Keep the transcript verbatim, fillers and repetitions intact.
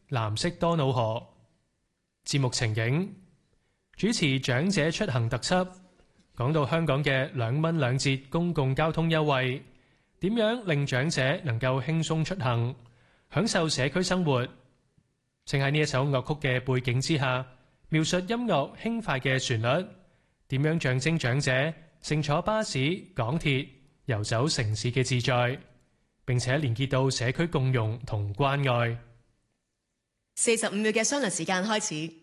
藍色多瑙河。節目情景，主持長者出行特輯，講到香港嘅兩蚊兩折公共交通優惠，點樣令長者能夠輕鬆出行，享受社區生活。正喺呢一首樂曲嘅背景之下，描述音樂輕快嘅旋律，點樣象徵長者乘坐巴士、港鐵遊走城市嘅自在，並且連結到社區共融同關愛。 四十五秒嘅商量時間開始。